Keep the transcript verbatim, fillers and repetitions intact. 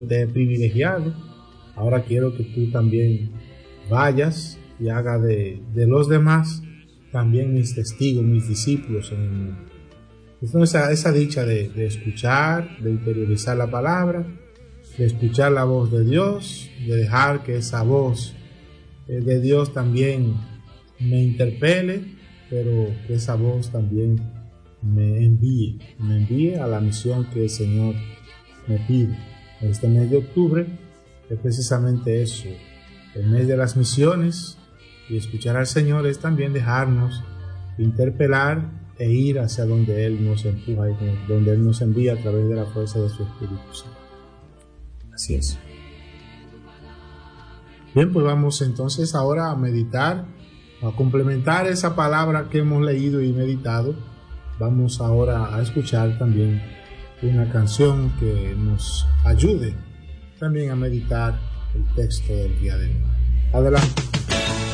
te he privilegiado. Ahora quiero que tú también vayas y haga de, de los demás también mis testigos, mis discípulos en el mundo. Entonces esa, esa dicha de, de escuchar, de interiorizar la palabra, de escuchar la voz de Dios, de dejar que esa voz de Dios también me interpele, pero que esa voz también me envíe, me envíe a la misión que el Señor me pide. Este mes de octubre es precisamente eso, el mes de las misiones, y escuchar al Señor es también dejarnos interpelar e ir hacia donde Él nos empuja y donde Él nos envía a través de la fuerza de su Espíritu Santo. Así es. Bien, pues vamos entonces ahora a meditar, a complementar esa palabra que hemos leído y meditado. Vamos ahora a escuchar también una canción que nos ayude también a meditar el texto del día de hoy. Adelante.